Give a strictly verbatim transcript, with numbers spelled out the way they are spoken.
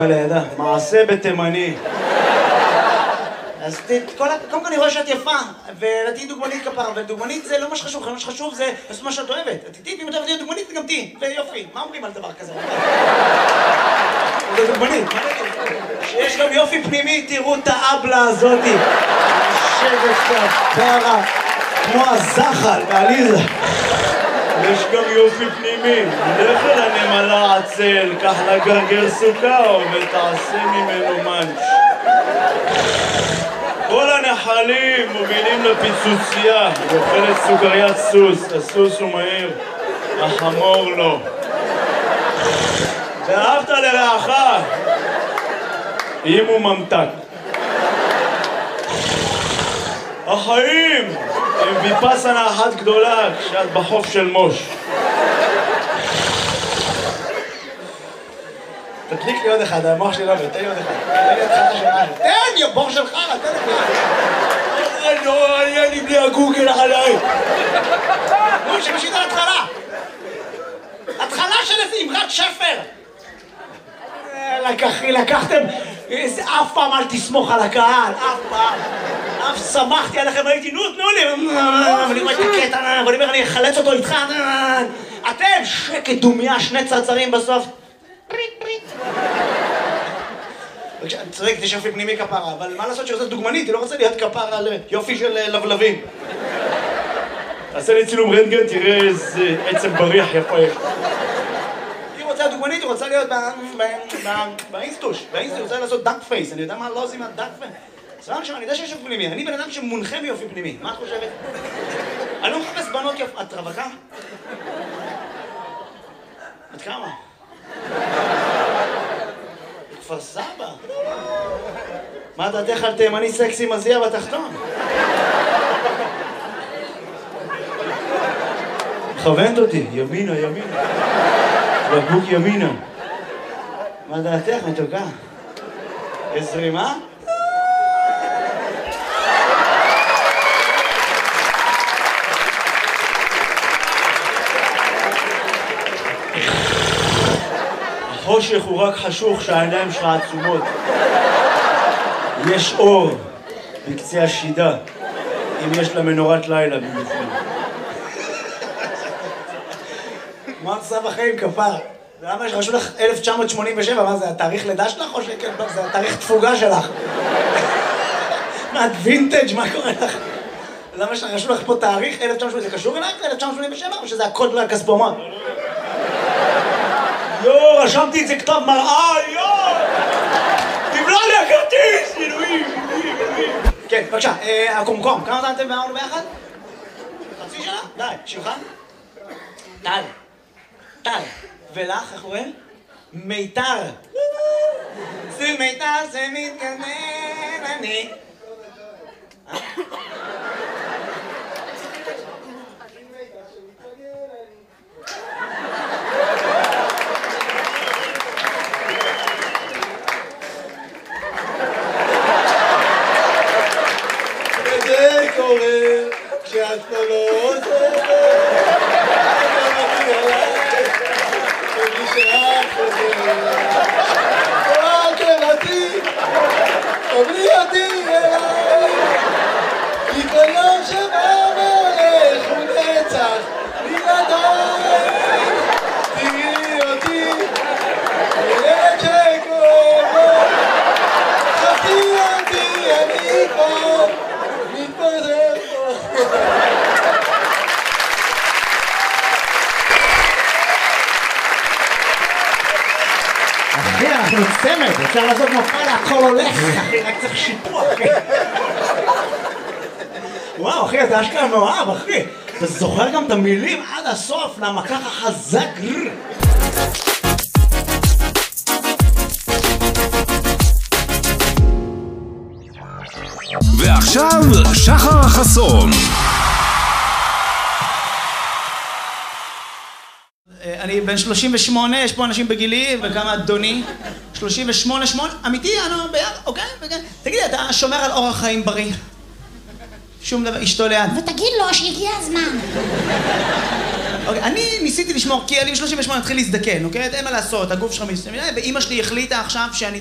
לידה, מעשה בתימני. אז קודם כל אני רואה שאת יפה, ותהיי דוגמנית כפרה, ודוגמנית זה לא מה שחשוב, מה שחשוב זה לעשות מה שאת אוהבת. תהיי, ואם את אוהבת להיות דוגמנית, גם תהיי, ויופי. מה אומרים על דבר כזה? זה דוגמנית, מה נגיד? שיש גם יופי פנימי, תראו את האבלה הזאתי. יושבת כפרה, כמו הזחל בעליזה. יש גם יופי פנימי, לך אל הנמלה עצל, קח לה גרגר סוכר ותעשה ממנו מנץ'. כל הנחלים מובילים לפיצוצייה, היא אוכלת סוכריית סוס, הסוס הוא מהיר, החמור לא. ואהבת לרעך, אם הוא ממתק. החיים הם ויפאסנה אחת גדולה כשאת בחוף של מוש. תדליק לי עוד אחד, המוח שלי לא עובד, תן לי עוד אחד. תן לי התחלה של משהו. תן, יא בור שלך, תן לי. אוי, לא, אין לי בלי הגוגל עליי. נו, שמשית על התחלה. התחלה של איזה אמרת שפר. לקחתם, אף פעם אל תסמוך על הקהל, אף פעם. אף שמחתי עליכם, הייתי, נו, תנו לי. ואני אומר, קטע, ואני אומר, אני אחלץ אותו איתך. אתם, שקט דומיה, שני צרצרים בסוף. פריט, פריט. אני צודק, יש יופי פנימי כפרה, אבל מה לעשות שעושה דוגמנית? היא לא רוצה להיות כפרה על יופי של לבלבים. תעשה לי צילום רנטגן, תראה איזה עצם בריח יפה יש. היא רוצה דוגמנית, היא רוצה להיות באינסטוש. באינסטוש היא רוצה לעשות דאק פייס. אני יודע מה לא עושים על דאק פייס. סבבה עכשיו, אני יודע שיש יופי פנימי. אני בן אדם שמונחה ביופי פנימי. מה את חושבת? אני לא מחפש בנות יפה. את רווקה? את כמה? כפר סבא. מה דעתך על תימני סקסי מזיע בתחתון? מכוונת אותי, ימינה, ימינה. בקבוק ימינה. מה דעתך, מתוקה? יש זרימה? החושך הוא רק חשוך שהעיניים שלך עצומות. יש אור בקצה השידה, אם יש לה מנורת לילה במיוחד. מה את עושה בחיים כפר? למה יש רשו לך אלף תשע מאות שמונים ושבע? מה זה, התאריך לידה שלך או שכן? זה התאריך תפוגה שלך. מה, את וינטג'? מה קורה לך? למה יש רשו לך פה תאריך אלף תשע מאות שמונים? זה קשור אלייך ל-אלף תשע מאות שמונים ושבע או שזה הקוד לכספומט? יו, רשמתי את זה כתב מראה, יו! תבלע לי הכרטיס! אלוהים, אלוהים, אלוהים. כן, בבקשה, הקומקום, כמה זמן אתם ואמרנו ביחד? חצי שנה? די, שמך? טל. טל. ולך, איך קוראים? מיתר. זה מיתר, זה מתגנן, אני. וזה קורה כשאת פה לא עוזרת. תבלי אותי אליי, כי כל יום שבא והולך הוא נצח בלעדיי. תראי אותי, ילד שקורא, חפי אותי, אני פה, מתפזר פה. אחי, אנחנו צמד, אפשר לעשות מופע להכל הולך, אחי, רק צריך שיפוע, אחי. וואו, אחי, אתה אשכרה מאוהב, אחי. אתה זוכר גם את המילים עד הסוף, למה ככה חזק. ועכשיו, שחר החסון. אני בן שלושים ושמונה, יש פה אנשים בגילי, וכמה אדוני. שלושים ושמונה, שמונה, אמיתי, אנו ביחד, אוקיי? תגידי, אתה שומר על אורח חיים בריא? שום דבר, אשתו ליד. ותגיד לו שהגיע הזמן. אוקיי, אני ניסיתי לשמור, כי אני ב-שלושים ושמונה התחיל להזדקן, אוקיי? אין מה לעשות, הגוף שלך מסתכל, ואמא שלי החליטה עכשיו שאני